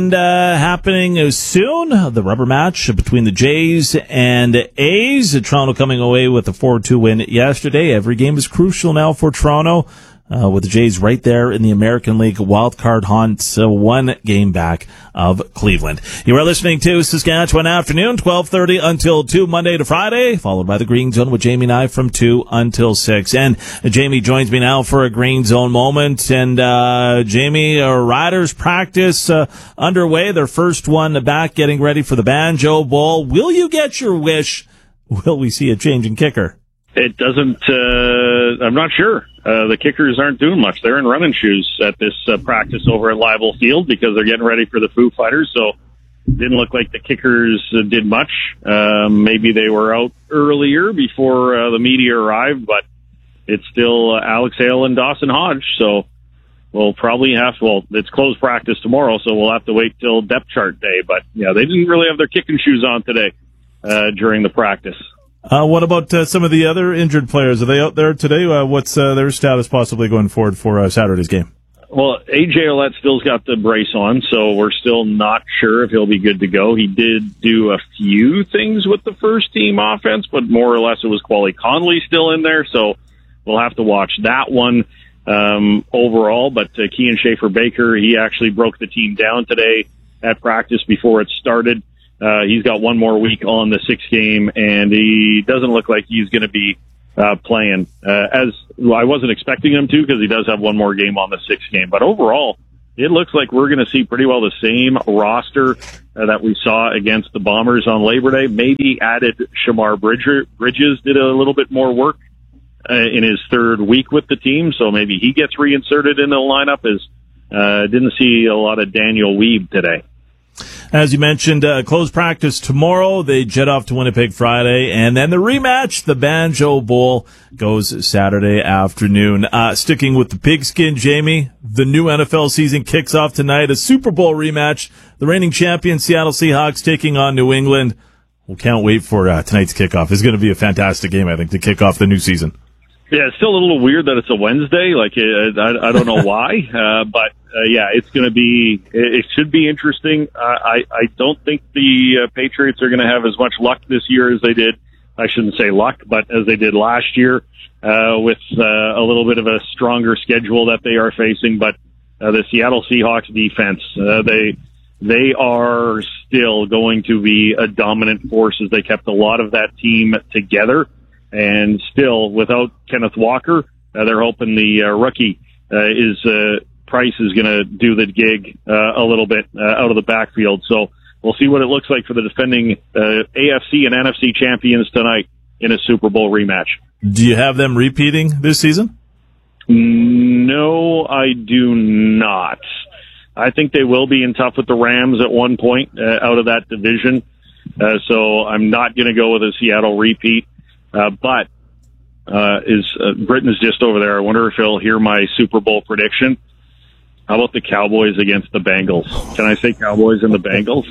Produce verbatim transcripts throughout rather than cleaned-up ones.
And uh, happening soon, the rubber match between the Jays and A's. Toronto coming away with a four two win yesterday. Every game is crucial now for Toronto, uh, with the Jays right there in the American League wildcard hunt, so one game back of Cleveland. You are listening to Saskatchewan Afternoon, twelve thirty until two, Monday to Friday, followed by the Green Zone with Jamie and I from two until six. And Jamie joins me now for a Green Zone moment. And uh Jamie, uh, Riders practice uh, underway, their first one back, getting ready for the Banjo Bowl. Will you get your wish? Will we see a change in kicker? It doesn't, uh, I'm not sure. Uh, the kickers aren't doing much. They're in running shoes at this uh, practice over at Leibel Field because they're getting ready for the Foo Fighters. So it didn't look like the kickers uh, did much. Um, maybe they were out earlier before uh, the media arrived, but it's still uh, Alex Hale and Dawson Hodge. So we'll probably have to, well, it's closed practice tomorrow, so we'll have to wait till depth chart day. But yeah, they didn't really have their kicking shoes on today uh, during the practice. Uh, what about uh, some of the other injured players? Are they out there today? Uh, what's uh, their status possibly going forward for uh, Saturday's game? Well, A J Ouellette still's got the brace on, so we're still not sure if he'll be good to go. He did do a few things with the first team offense, but more or less it was Quali Conley still in there, so we'll have to watch that one um, overall. But uh, Kean Schaefer-Baker, he actually broke the team down today at practice before it started. Uh, he's got one more week on the sixth game, and he doesn't look like he's going to be uh, playing. Uh, as well, I wasn't expecting him to because he does have one more game on the sixth game. But overall, it looks like we're going to see pretty well the same roster uh, that we saw against the Bombers on Labor Day. Maybe added Shamar Bridger, Bridges did a little bit more work uh, in his third week with the team, so maybe he gets reinserted in the lineup. As uh, didn't see a lot of Daniel Weeb today. As you mentioned, uh, closed practice tomorrow. They jet off to Winnipeg Friday, and then the rematch, the Banjo Bowl, goes Saturday afternoon. Uh, sticking with the pigskin, Jamie, the new N F L season kicks off tonight. A Super Bowl rematch. The reigning champion Seattle Seahawks taking on New England. We can't wait for uh, tonight's kickoff. It's going to be a fantastic game, I think, to kick off the new season. Yeah, it's still a little weird that it's a Wednesday. Like, uh, I, I don't know why, uh, but uh, yeah, it's going to be. It, it should be interesting. Uh, I I don't think the uh, Patriots are going to have as much luck this year as they did. I shouldn't say luck, but as they did last year, uh, with uh, a little bit of a stronger schedule that they are facing. But uh, the Seattle Seahawks defense, uh, they they are still going to be a dominant force as they kept a lot of that team together. And still, without Kenneth Walker, uh, they're hoping the uh, rookie uh, is uh, Price is going to do the gig uh, a little bit uh, out of the backfield. So we'll see what it looks like for the defending uh, A F C and N F C champions tonight in a Super Bowl rematch. Do you have them repeating this season? No, I do not. I think they will be in tough with the Rams at one point uh, out of that division. Uh, so I'm not going to go with a Seattle repeat. Uh, but, uh, is, uh, Britain's just over there. I wonder if he'll hear my Super Bowl prediction. How about the Cowboys against the Bengals? Can I say Cowboys and the Bengals?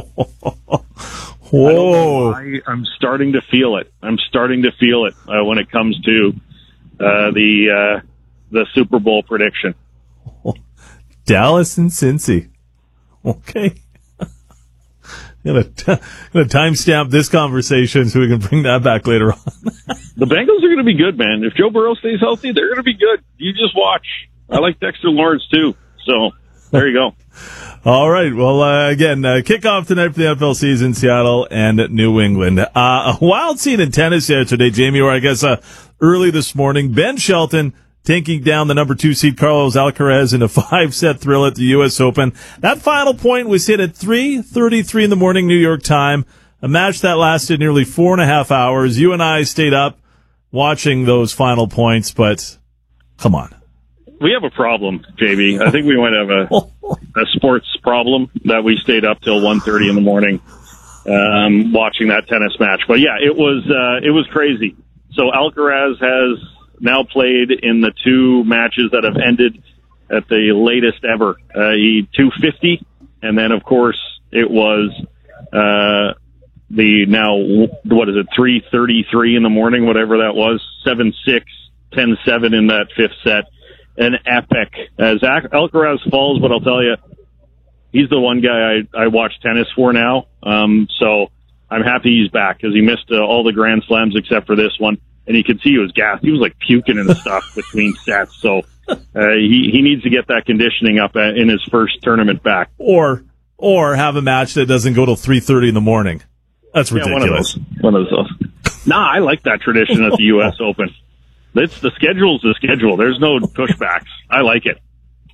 Whoa. I, I'm starting to feel it. I'm starting to feel it, uh, when it comes to, uh, the, uh, the Super Bowl prediction. Dallas and Cincy. Okay. I'm going to timestamp this conversation so we can bring that back later on. The Bengals are going to be good, man. If Joe Burrow stays healthy, they're going to be good. You just watch. I like Dexter Lawrence, too. So, there you go. All right. Well, uh, again, uh, kickoff tonight for the N F L season, Seattle and New England. Uh, a wild scene in tennis yesterday, Jamie, or I guess uh, early this morning. Ben Shelton taking down the number two seed Carlos Alcaraz in a five-set thrill at the U S Open. That final point was hit at three thirty-three in the morning New York time, a match that lasted nearly four and a half hours. You and I stayed up watching those final points, but come on. We have a problem, J B. I think we might have a, a sports problem that we stayed up till one thirty in the morning um, watching that tennis match. But yeah, it was uh, it was crazy. So Alcaraz has now played in the two matches that have ended at the latest ever. Uh, he two fifty, and then of course it was uh, the now what is it three thirty-three in the morning, whatever that was, seven six, ten seven in that fifth set. An epic as Alcaraz falls, but I'll tell you, he's the one guy I, I watch tennis for now. Um, so I'm happy he's back because he missed uh, all the Grand Slams except for this one. And you could see he was gassed. He was like puking and stuff between sets. So uh, he, he needs to get that conditioning up in his first tournament back. Or or have a match that doesn't go till three thirty in the morning. That's ridiculous. Yeah, one of those. One of those. Nah, I like that tradition at the U S Open. It's the schedule's the schedule. There's no pushbacks. I like it.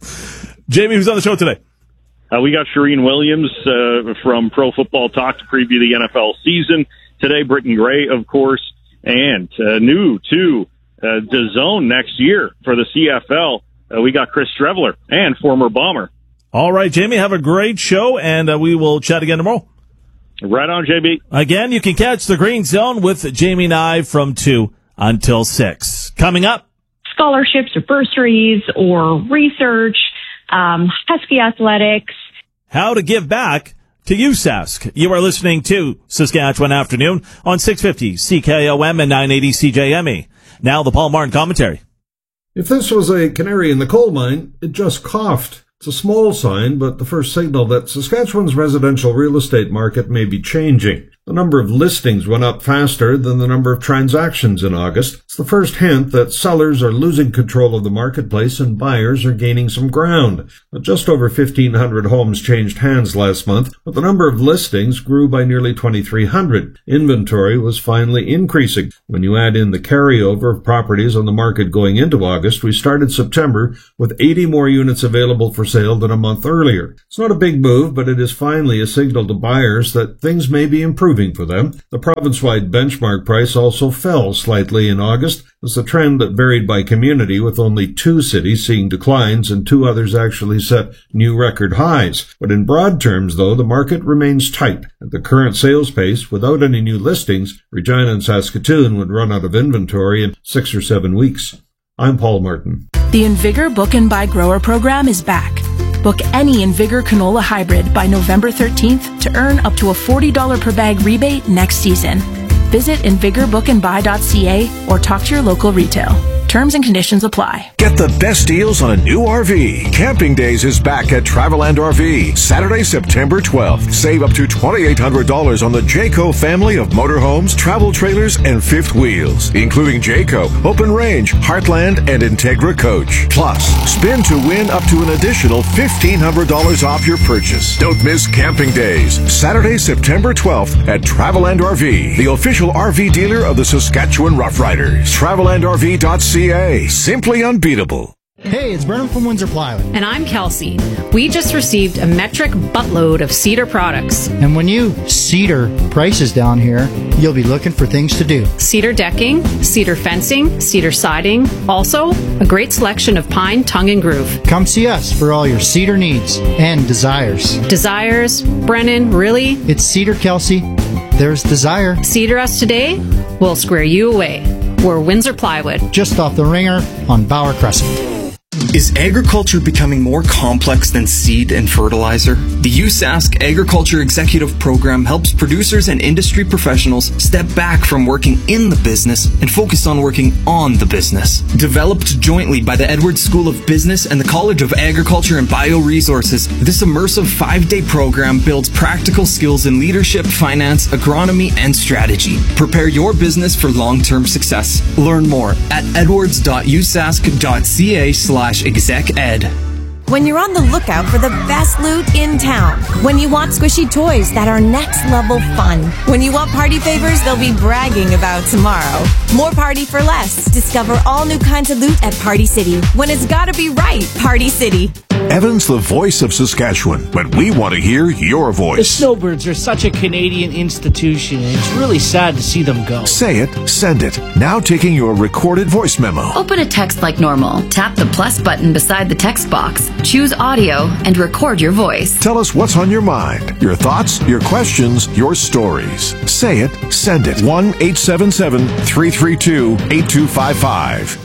Jamie, who's on the show today? Uh, we got Shireen Williams uh, from Pro Football Talk to preview the N F L season. Today, Britton Gray, of course, and uh, new to uh, DAZN next year for the C F L. Uh, we got Chris Streveler and former Bomber. All right, Jamie, have a great show, and uh, we will chat again tomorrow. Right on, J B. Again, you can catch the Green Zone with Jamie and I from two until six. Coming up, scholarships or bursaries or research, um, Husky athletics. How to give back to U S A S C. You are listening to Saskatchewan Afternoon on six fifty C K O M and nine eighty C J M E. Now the Paul Martin commentary. If this was a canary in the coal mine, it just coughed. It's a small sign, but the first signal that Saskatchewan's residential real estate market may be changing. The number of listings went up faster than the number of transactions in August. It's the first hint that sellers are losing control of the marketplace and buyers are gaining some ground. Just over fifteen hundred homes changed hands last month, but the number of listings grew by nearly twenty-three hundred. Inventory was finally increasing. When you add in the carryover of properties on the market going into August, we started September with eighty more units available for sale than a month earlier. It's not a big move, but it is finally a signal to buyers that things may be improving for them. The province-wide benchmark price also fell slightly in August. It's a trend that varied by community, with only two cities seeing declines and two others actually set new record highs. But in broad terms, though, the market remains tight. At the current sales pace, without any new listings, Regina and Saskatoon would run out of inventory in six or seven weeks. I'm Paul Martin. The Invigor Book and Buy Grower program is back. Book any Invigor canola hybrid by November thirteenth to earn up to a forty dollars per bag rebate next season. Visit invigor book and buy dot c a or talk to your local retail. Terms and conditions apply. Get the best deals on a new R V. Camping Days is back at Travelland R V. Saturday, September twelfth. Save up to twenty-eight hundred dollars on the Jayco family of motorhomes, travel trailers, and fifth wheels, including Jayco, Open Range, Heartland, and Integra Coach. Plus, spin to win up to an additional fifteen hundred dollars off your purchase. Don't miss Camping Days. Saturday, September twelfth at Travelland R V, the official R V dealer of the Saskatchewan Roughriders. Travelland R V dot c a. Simply unbeatable. Hey, it's Brennan from Windsor Plywood. And I'm Kelsey. We just received a metric buttload of cedar products. And when you cedar prices down here, you'll be looking for things to do. Cedar decking, cedar fencing, cedar siding. Also, a great selection of pine, tongue, and groove. Come see us for all your cedar needs and desires. Desires? Brennan, really? It's Cedar, Kelsey. There's desire. Cedar us today, we'll square you away. We're Windsor Plywood. Just off the ringer on Bauer Crescent. Is agriculture becoming more complex than seed and fertilizer? The U S A S C Agriculture Executive Program helps producers and industry professionals step back from working in the business and focus on working on the business. Developed jointly by the Edwards School of Business and the College of Agriculture and Bioresources, this immersive five-day program builds practical skills in leadership, finance, agronomy, and strategy. Prepare your business for long-term success. Learn more at edwards dot u s a s c dot c a slash exec ed. When you're on the lookout for the best loot in town. When you want squishy toys that are next level fun. When you want party favors they'll be bragging about tomorrow. More party for less. Discover all new kinds of loot at Party City. When it's gotta be right, Party City. Evan's the voice of Saskatchewan, but we want to hear your voice. The Snowbirds are such a Canadian institution, and it's really sad to see them go. Say it, send it. Now taking your recorded voice memo. Open a text like normal. Tap the plus button beside the text box. Choose audio and record your voice. Tell us what's on your mind, your thoughts, your questions, your stories. Say it, send it. one eight seven seven, three three two, eight two five five.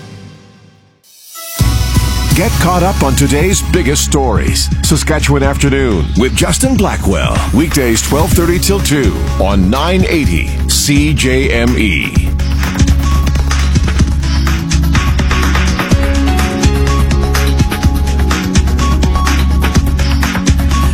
Get caught up on today's biggest stories. Saskatchewan Afternoon with Justin Blackwell. Weekdays twelve thirty till two on nine eighty C J M E.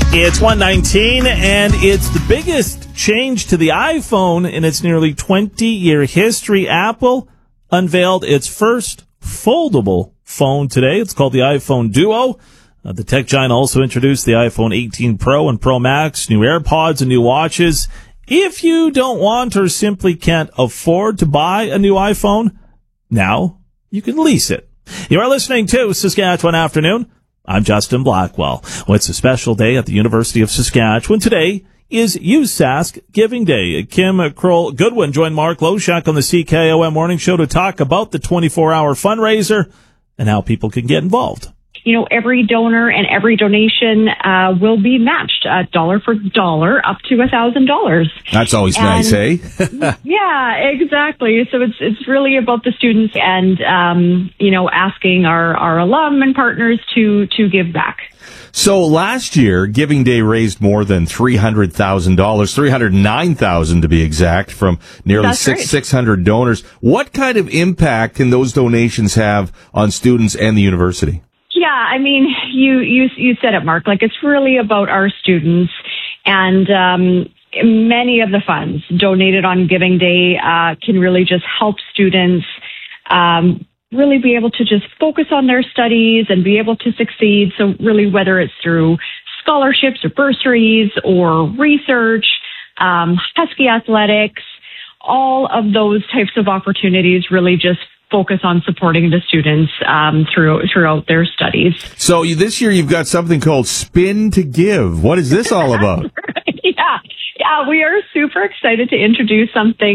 It's one nineteen, and it's the biggest change to the iPhone in its nearly twenty-year history. Apple unveiled its first foldable phone today. It's called the iPhone Duo. Uh, the tech giant also introduced the iPhone eighteen Pro and Pro Max, new AirPods, and new watches. If you don't want or simply can't afford to buy a new iPhone, now you can lease it. You are listening to Saskatchewan Afternoon. I'm Justin Blackwell. Well, it's a special day at the University of Saskatchewan. Today is U S A S C Giving Day. Kim Kroll-Goodwin joined Mark Loshak on the C K O M Morning Show to talk about the twenty-four hour fundraiser and how people can get involved. You know, every donor and every donation uh, will be matched uh, dollar for dollar up to a thousand dollars. That's always and, nice, eh? Yeah, exactly. So it's it's really about the students and um, you know asking our, our alum and partners to to give back. So last year, Giving Day raised more than three hundred thousand dollars, three hundred nine thousand dollars to be exact, from nearly six, right. six hundred donors. What kind of impact can those donations have on students and the university? Yeah, I mean, you, you, you said it, Mark. Like, it's really about our students, and um, many of the funds donated on Giving Day uh, can really just help students um, really be able to just focus on their studies and be able to succeed. So really, whether it's through scholarships or bursaries or research, um, Husky athletics, all of those types of opportunities really just focus on supporting the students um, through, throughout their studies. So you, this year you've got something called Spin to Give. What is this all about? yeah, yeah, we are super excited to introduce something